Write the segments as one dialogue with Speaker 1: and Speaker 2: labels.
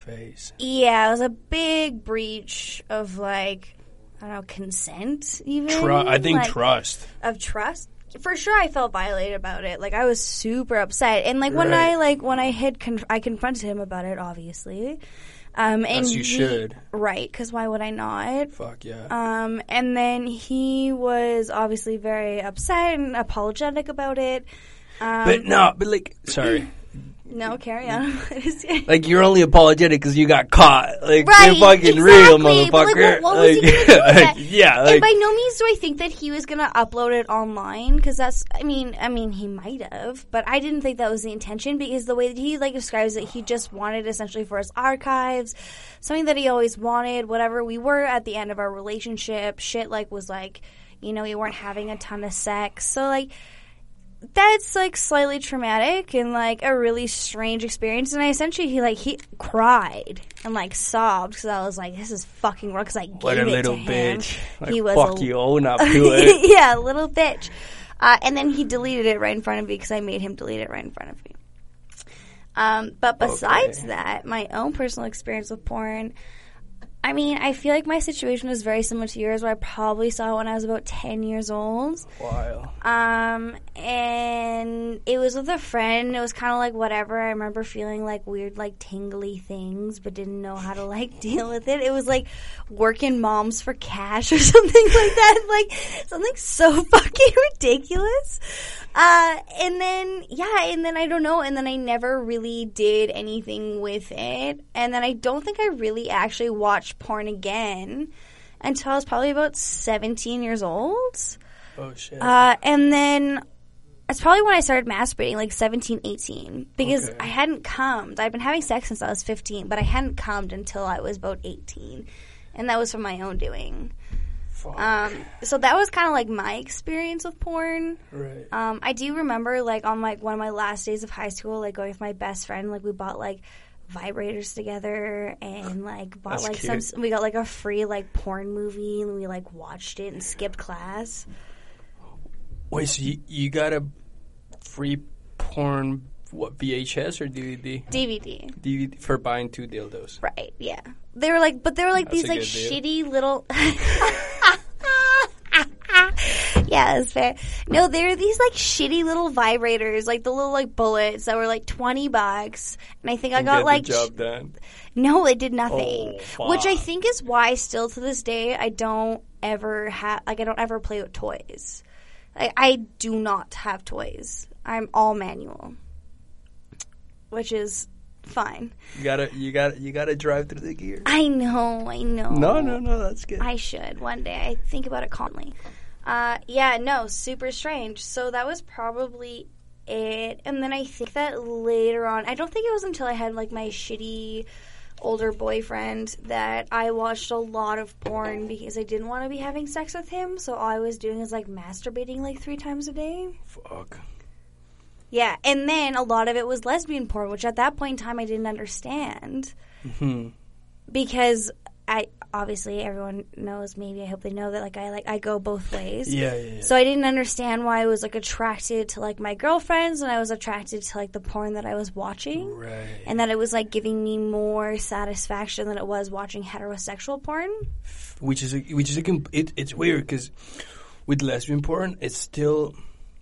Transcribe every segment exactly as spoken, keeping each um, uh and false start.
Speaker 1: face.
Speaker 2: Yeah, it was a big breach of, like, I don't know, consent even.
Speaker 1: Tru- I think
Speaker 2: like,
Speaker 1: trust.
Speaker 2: Of trust. For sure I felt violated about it. Like, I was super upset. And, like, when
Speaker 1: Right.
Speaker 2: I, like, when I had, con- I confronted him about it, obviously. Um, and
Speaker 1: As you
Speaker 2: he,
Speaker 1: should.
Speaker 2: Right, because why would I not?
Speaker 1: Fuck yeah.
Speaker 2: Um, and then he was obviously very upset and apologetic about it. Um,
Speaker 1: but no, but like, sorry.
Speaker 2: No, carry on.
Speaker 1: Like, you're only apologetic because you got caught. Like,
Speaker 2: right,
Speaker 1: you're fucking
Speaker 2: exactly.
Speaker 1: real,
Speaker 2: But, like,
Speaker 1: motherfucker.
Speaker 2: what, what was
Speaker 1: like,
Speaker 2: he gonna do with that?
Speaker 1: yeah, like,
Speaker 2: and by no means do I think that he was gonna upload it online, because that's, I mean, I mean, he might have, but I didn't think that was the intention, because the way that he, like, describes it, he just wanted essentially for his archives, something that he always wanted, whatever. We were at the end of our relationship. Shit, like, was like, you know, we weren't having a ton of sex. So, like, that's, like, slightly traumatic and, like, a really strange experience. And I essentially, he, like, he cried and, like, sobbed because I was like, this is fucking wrong, because I gave
Speaker 1: what a
Speaker 2: it
Speaker 1: little
Speaker 2: to him.
Speaker 1: bitch. Like,
Speaker 2: He was
Speaker 1: fuck
Speaker 2: a,
Speaker 1: you, own up to it.
Speaker 2: yeah, little bitch. Uh, and then he deleted it right in front of me because I made him delete it right in front of me. Um, but besides
Speaker 1: Okay.
Speaker 2: that, my own personal experience with porn, I mean, I feel like my situation was very similar to yours, where I probably saw it when I was about ten years old.
Speaker 1: Wow.
Speaker 2: Um, and it was with a friend. It was kind of like whatever. I remember feeling like weird, like tingly things, but didn't know how to like deal with it. It was like working moms for cash or something like that. Like something so fucking ridiculous. Uh, and then, yeah, and then I don't know. And then I never really did anything with it. And then I don't think I really actually watched porn again until I was probably about seventeen years old.
Speaker 1: Oh, shit.
Speaker 2: Uh, and then it's probably when I started masturbating, like seventeen, eighteen, because
Speaker 1: Okay.
Speaker 2: I hadn't cummed. I'd been having sex since I was fifteen, but I hadn't cummed until I was about eighteen. And that was from my own doing.
Speaker 1: Fuck.
Speaker 2: Um, so that was kind of like my experience with porn.
Speaker 1: right.
Speaker 2: Um, I do remember, like, on, like, one of my last days of high school, like, going with my best friend, like, we bought, like, vibrators together and, like, bought,
Speaker 1: That's
Speaker 2: like,
Speaker 1: cute.
Speaker 2: some, we got, like, a free, like, porn movie, and we, like, watched it and skipped class.
Speaker 1: Wait, so you, you got a free porn, what, V H S or D V D?
Speaker 2: D V D.
Speaker 1: D V D for buying two dildos.
Speaker 2: Right, yeah. They were, like, but they were, like,
Speaker 1: That's
Speaker 2: these,
Speaker 1: a
Speaker 2: like,
Speaker 1: good deal.
Speaker 2: shitty little... Yeah, that's fair. No, they were these, like, shitty little vibrators, like, the little, like, bullets that were, like, twenty bucks. And I think I
Speaker 1: And
Speaker 2: got,
Speaker 1: get
Speaker 2: like...
Speaker 1: the job done.
Speaker 2: No, it did nothing.
Speaker 1: Oh, fuck.
Speaker 2: Which I think is why still to this day I don't ever have, like, I don't ever play with toys. Like, I do not have toys. I'm all manual. Which is fine.
Speaker 1: You gotta, you gotta, you gotta drive through the gear.
Speaker 2: I know, I know.
Speaker 1: No, no, no, that's good.
Speaker 2: I should one day. I think about it calmly. Uh, yeah, no, super strange. So that was probably it. And then I think that later on, I don't think it was until I had, like, my shitty older boyfriend that I watched a lot of porn because I didn't want to be having sex with him. So all I was doing is, like, masturbating, like, three times a day.
Speaker 1: Fuck.
Speaker 2: Yeah, and then a lot of it was lesbian porn, which at that point in time I didn't understand.
Speaker 1: Mm-hmm.
Speaker 2: Because I obviously everyone knows, maybe I hope they know that, like, I like I go both ways.
Speaker 1: Yeah, yeah, yeah.
Speaker 2: So I didn't understand why I was, like, attracted to, like, my girlfriends and I was attracted to, like, the porn that I was watching.
Speaker 1: Right.
Speaker 2: And that it was, like, giving me more satisfaction than it was watching heterosexual porn.
Speaker 1: Which is a, which is a, comp- it, it's weird because with lesbian porn, it's still,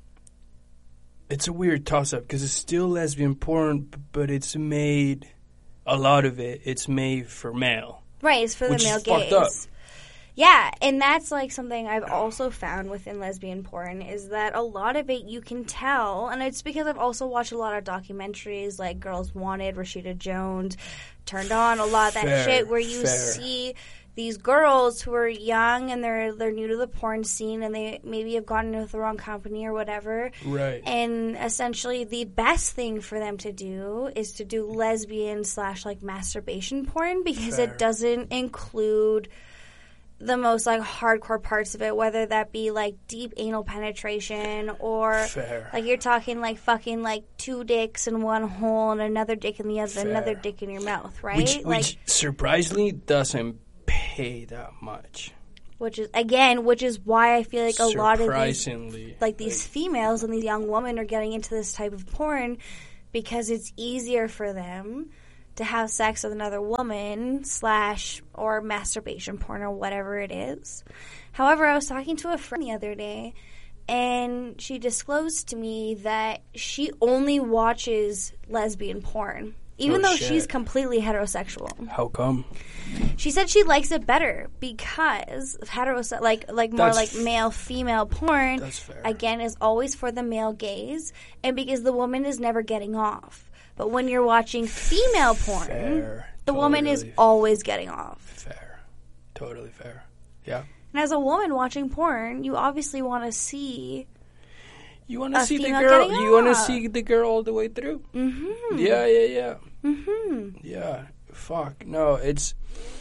Speaker 1: it's a weird toss up because it's still lesbian porn, b- but it's made, a lot of it, it's made for male.
Speaker 2: Right, it's for the
Speaker 1: Which is
Speaker 2: male
Speaker 1: fucked
Speaker 2: gaze.
Speaker 1: up.
Speaker 2: Yeah, and that's, like, something I've also found within lesbian porn is that a lot of it you can tell, and it's because I've also watched a lot of documentaries like Girls Wanted, Rashida Jones, Turned On, a lot of that
Speaker 1: Fair,
Speaker 2: shit where you
Speaker 1: fair.
Speaker 2: see these girls who are young and they're they're new to the porn scene and they maybe have gotten into the wrong company or whatever.
Speaker 1: Right.
Speaker 2: And essentially the best thing for them to do is to do lesbian slash, like, masturbation porn because
Speaker 1: Fair.
Speaker 2: it doesn't include the most, like, hardcore parts of it, whether that be, like, deep anal penetration or
Speaker 1: Fair.
Speaker 2: like you're talking, like, fucking, like, two dicks in one hole and another dick in the other,
Speaker 1: Fair.
Speaker 2: another dick in your mouth, right?
Speaker 1: Which,
Speaker 2: like,
Speaker 1: which surprisingly doesn't pay that much.
Speaker 2: which is again, which is why I feel like a lot of these,
Speaker 1: Surprisingly.
Speaker 2: like, these females and these young women are getting into this type of porn because it's easier for them to have sex with another woman slash or masturbation porn or whatever it is. However, I was talking to a friend the other day, and she disclosed to me that she only watches lesbian porn, even
Speaker 1: Oh,
Speaker 2: though
Speaker 1: shit.
Speaker 2: she's completely heterosexual.
Speaker 1: How come?
Speaker 2: She said she likes it better because heterose- like like more
Speaker 1: That's
Speaker 2: like
Speaker 1: f-
Speaker 2: male female porn
Speaker 1: That's fair.
Speaker 2: again is always for the male gaze, and because the woman is never getting off. But when you're watching female porn,
Speaker 1: Fair.
Speaker 2: the woman is
Speaker 1: Totally
Speaker 2: always getting off.
Speaker 1: fair. Totally fair. Yeah.
Speaker 2: And as a woman watching porn, you obviously want to see.
Speaker 1: You want to
Speaker 2: A
Speaker 1: see the
Speaker 2: female
Speaker 1: girl.
Speaker 2: getting
Speaker 1: You want to
Speaker 2: off.
Speaker 1: see the girl all the way through.
Speaker 2: Mm-hmm.
Speaker 1: Yeah, yeah, yeah.
Speaker 2: Mm-hmm.
Speaker 1: Yeah. Fuck. No, it's.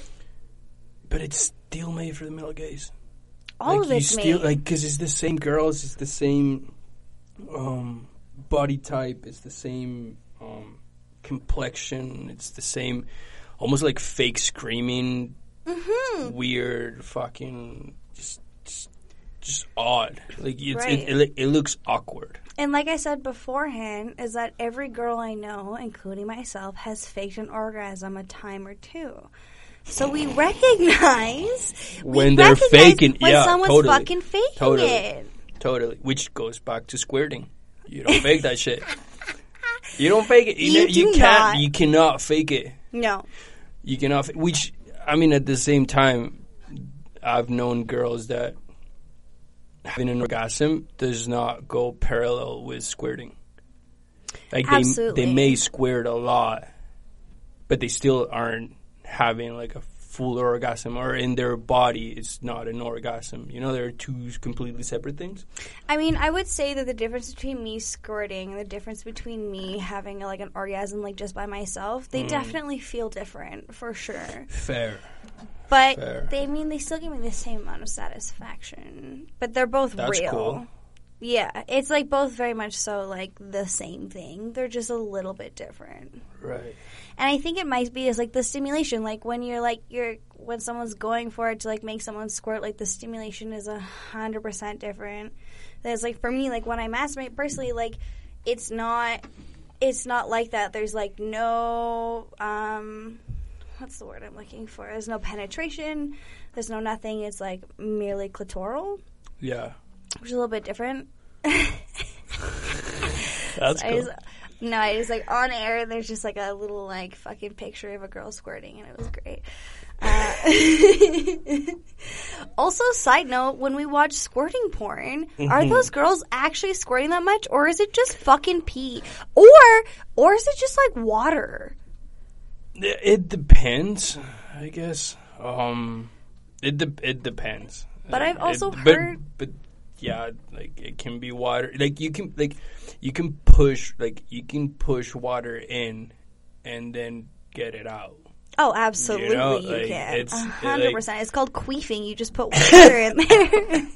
Speaker 1: But it's still made for the male gaze.
Speaker 2: All
Speaker 1: like,
Speaker 2: of
Speaker 1: you
Speaker 2: it's
Speaker 1: still,
Speaker 2: made.
Speaker 1: like, because it's the same girls, it's the same um, body type, it's the same um, complexion, it's the same, almost like fake screaming,
Speaker 2: Mm-hmm.
Speaker 1: weird, fucking, just, just, just odd. Like it's,
Speaker 2: Right.
Speaker 1: it, it, it looks awkward.
Speaker 2: And like I said beforehand, is that every girl I know, including myself, has faked an orgasm a time or two. So we recognize we
Speaker 1: When they're
Speaker 2: recognize
Speaker 1: faking-
Speaker 2: when
Speaker 1: yeah,
Speaker 2: someone's
Speaker 1: totally.
Speaker 2: fucking faking
Speaker 1: Totally.
Speaker 2: it.
Speaker 1: Totally. Which goes back to squirting. You don't fake that shit. You don't fake it. You,
Speaker 2: You
Speaker 1: know, you
Speaker 2: do
Speaker 1: can't.
Speaker 2: not.
Speaker 1: You cannot fake it.
Speaker 2: No.
Speaker 1: You cannot. fa- Which I mean, at the same time, I've known girls that having an orgasm does not go parallel with squirting. Like they
Speaker 2: Absolutely.
Speaker 1: they may squirt a lot, but they still aren't having like a full orgasm, or in their body it's not an orgasm. You know, they're two completely separate things.
Speaker 2: I mean, I would say that the difference between me squirting and the difference between me having like an orgasm like just by myself, they
Speaker 1: Mm.
Speaker 2: definitely feel different for sure.
Speaker 1: Fair.
Speaker 2: But
Speaker 1: Fair.
Speaker 2: they I mean they still give me the same amount of satisfaction. But they're both
Speaker 1: That's
Speaker 2: real.
Speaker 1: cool.
Speaker 2: Yeah, it's like both very much so like the same thing. They're just a little bit different.
Speaker 1: Right.
Speaker 2: And I think it might be as like the stimulation, like when you're like you're when someone's going for it to like make someone squirt, like the stimulation is a hundred percent different. That's like for me, like when I masturbate personally, like it's not it's not like that. There's like no um what's the word I'm looking for? There's no penetration. There's no nothing. It's like merely clitoral,
Speaker 1: Yeah.
Speaker 2: which is a little bit different.
Speaker 1: That's
Speaker 2: I
Speaker 1: cool.
Speaker 2: just, no, I was like on air. There's just like a little like fucking picture of a girl squirting, and it was great. Uh, also, side note: when we watch squirting porn, are those girls actually squirting that much, or is it just fucking pee, or or is it just like water?
Speaker 1: It it depends, I guess. Um, it de- it depends.
Speaker 2: But I've
Speaker 1: It-
Speaker 2: also
Speaker 1: but-
Speaker 2: heard-
Speaker 1: but, yeah, like it can be water. Like you can like you can push like you can push water in, and then get it out.
Speaker 2: Oh, absolutely, you,
Speaker 1: know, like,
Speaker 2: can.
Speaker 1: it's-
Speaker 2: A
Speaker 1: it,
Speaker 2: hundred
Speaker 1: like-
Speaker 2: percent. It's called queefing. You just put water in there.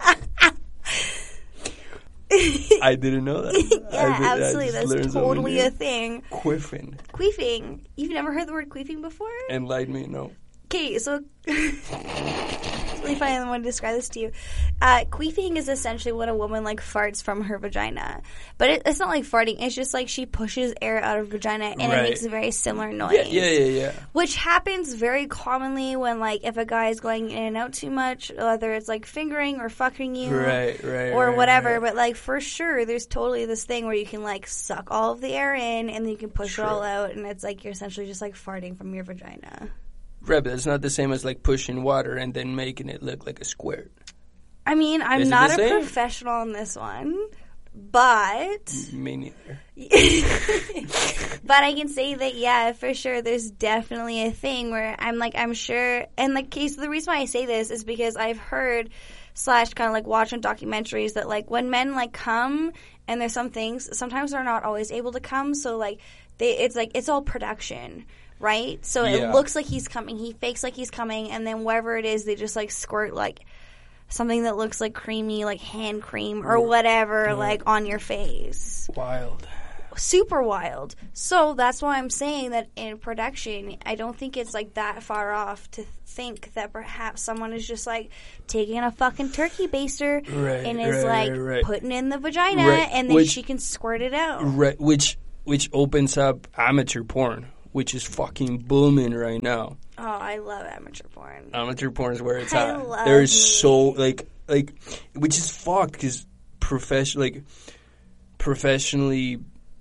Speaker 1: I didn't know that.
Speaker 2: Yeah,
Speaker 1: I did- I
Speaker 2: absolutely.
Speaker 1: just
Speaker 2: That's
Speaker 1: learned something
Speaker 2: totally
Speaker 1: new.
Speaker 2: a thing.
Speaker 1: Quiffing.
Speaker 2: Queefing. You've never heard the word queefing before?
Speaker 1: Enlighten me, no.
Speaker 2: Okay, so it's really funny. I want to describe this to you. Uh, queefing is essentially when a woman like farts from her vagina, but it, it's not like farting. It's just like she pushes air out of her vagina, and
Speaker 1: Right.
Speaker 2: it makes a very similar noise.
Speaker 1: Yeah, yeah, yeah, yeah.
Speaker 2: Which happens very commonly when like if a guy is going in and out too much, whether it's like fingering or fucking you,
Speaker 1: Right, right,
Speaker 2: or
Speaker 1: right,
Speaker 2: whatever.
Speaker 1: right.
Speaker 2: But like for sure, there's totally this thing where you can like suck all of the air in, and then you can push
Speaker 1: True.
Speaker 2: it all out, and it's like you're essentially just like farting from your vagina.
Speaker 1: Right, but it's not the same as like pushing water and then making it look like a squirt.
Speaker 2: I mean, I'm
Speaker 1: Is it
Speaker 2: not
Speaker 1: the
Speaker 2: a
Speaker 1: same?
Speaker 2: professional on this one, but
Speaker 1: Me neither.
Speaker 2: but I can say that yeah, for sure, there's definitely a thing where I'm like I'm sure, and the case the reason why I say this is because I've heard slash kind of like watching documentaries that like when men like come and there's some things sometimes they're not always able to come, so like they it's like it's all production. Right? So
Speaker 1: Yeah.
Speaker 2: it looks like he's coming. He fakes like he's coming, and then wherever it is, they just like squirt like something that looks like creamy, like hand cream or whatever, like on your face.
Speaker 1: Wild.
Speaker 2: Super wild. So that's why I'm saying that in production, I don't think it's like that far off to think that perhaps someone is just like taking a fucking turkey baster
Speaker 1: Right,
Speaker 2: and is
Speaker 1: right,
Speaker 2: like
Speaker 1: right, right.
Speaker 2: putting in the vagina,
Speaker 1: Right,
Speaker 2: and then
Speaker 1: which-
Speaker 2: she can squirt it out.
Speaker 1: Right, which which opens up amateur porn, which is fucking booming right now.
Speaker 2: Oh, I love amateur porn.
Speaker 1: Amateur porn is where it's
Speaker 2: I
Speaker 1: at.
Speaker 2: love
Speaker 1: There's
Speaker 2: it.
Speaker 1: so like like, which is fucked because profession like professionally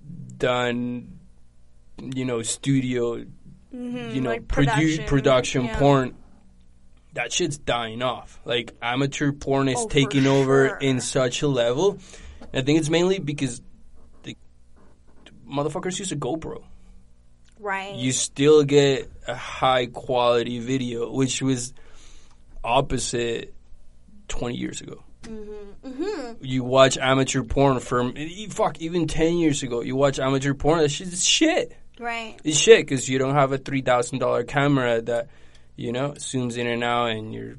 Speaker 1: done, you know, studio,
Speaker 2: Mm-hmm,
Speaker 1: you know,
Speaker 2: like
Speaker 1: produ-
Speaker 2: production,
Speaker 1: production
Speaker 2: yeah.
Speaker 1: porn. That shit's dying off. Like amateur porn is
Speaker 2: Oh, for
Speaker 1: taking over
Speaker 2: sure.
Speaker 1: in such a level. I think it's mainly because the motherfuckers use a GoPro.
Speaker 2: Right.
Speaker 1: You still get a high quality video, which was opposite twenty years ago.
Speaker 2: Mm-hmm. Mm-hmm.
Speaker 1: You watch amateur porn from fuck even ten years ago. You watch amateur porn, that shit is shit.
Speaker 2: Right.
Speaker 1: It's shit because you don't have a three thousand dollar camera that, you know, zooms in and out and you're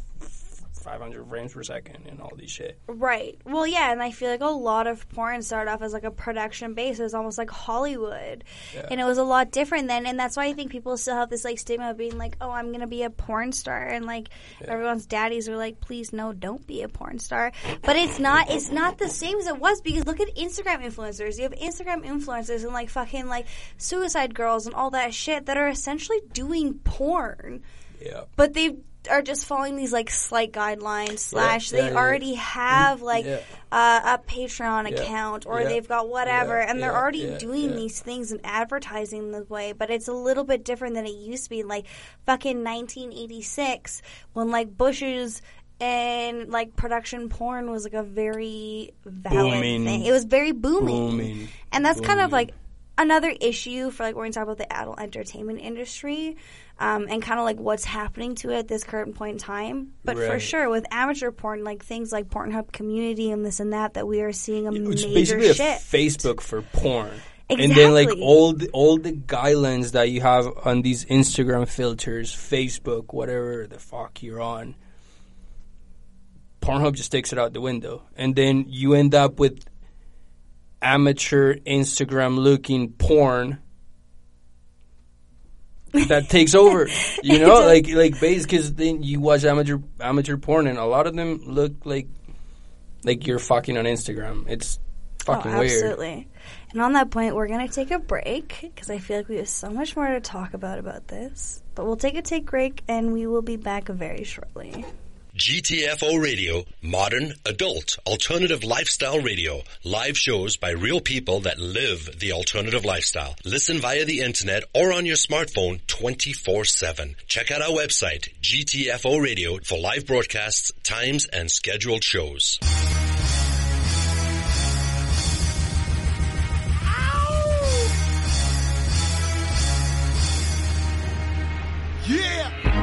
Speaker 1: five hundred frames per second and all these shit.
Speaker 2: Right. Well, yeah, and I feel like a lot of porn started off as like a production base. It was almost like Hollywood.
Speaker 1: Yeah.
Speaker 2: And it was a lot different then. And that's why I think people still have this like stigma of being like, oh, I'm going to be a porn star. And like
Speaker 1: Yeah.
Speaker 2: everyone's daddies were like, please, no, don't be a porn star. But it's not, it's not the same as it was because look at Instagram influencers. You have Instagram influencers and like fucking like Suicide Girls and all that shit that are essentially doing porn.
Speaker 1: Yeah.
Speaker 2: But they are just following these like slight guidelines slash
Speaker 1: yeah,
Speaker 2: they
Speaker 1: yeah.
Speaker 2: already have like
Speaker 1: Yeah.
Speaker 2: uh, a Patreon
Speaker 1: Yeah.
Speaker 2: account or
Speaker 1: Yeah.
Speaker 2: they've got whatever
Speaker 1: Yeah.
Speaker 2: and they're
Speaker 1: Yeah.
Speaker 2: already
Speaker 1: Yeah.
Speaker 2: doing
Speaker 1: Yeah.
Speaker 2: these things and advertising the way, but it's a little bit different than it used to be. Like fucking nineteen eighty-six when like Bush's and like production porn was like a very valid
Speaker 1: Booming.
Speaker 2: thing. It was very booming,
Speaker 1: Booming.
Speaker 2: and that's kind of
Speaker 1: Booming.
Speaker 2: like another issue for like when we talk about the adult entertainment industry, um, and kind of like what's happening to it at this current point in time. But for
Speaker 1: Right.
Speaker 2: sure, with amateur porn, like things like Pornhub Community and this and that, that we are seeing a
Speaker 1: It's
Speaker 2: major
Speaker 1: basically a
Speaker 2: shift.
Speaker 1: Facebook for porn. And then like
Speaker 2: Exactly.
Speaker 1: all the, all the guidelines that you have on these Instagram filters, Facebook, whatever the fuck you're on, Pornhub just takes it out the window. And then you end up with amateur Instagram looking porn that takes over. You know, like like base because then you watch amateur amateur porn and a lot of them look like like you're fucking on Instagram. It's fucking
Speaker 2: oh,
Speaker 1: weird.
Speaker 2: absolutely. And on that point, we're going to take a break because I feel like we have so much more to talk about about this. But we'll take a take break and we will be back very shortly.
Speaker 3: G T F O Radio, modern, adult, alternative lifestyle radio. Live shows by real people that live the alternative lifestyle. Listen via the internet or on your smartphone twenty-four seven. Check out our website, G T F O Radio, for live broadcasts, times, and scheduled shows.
Speaker 4: Yeah!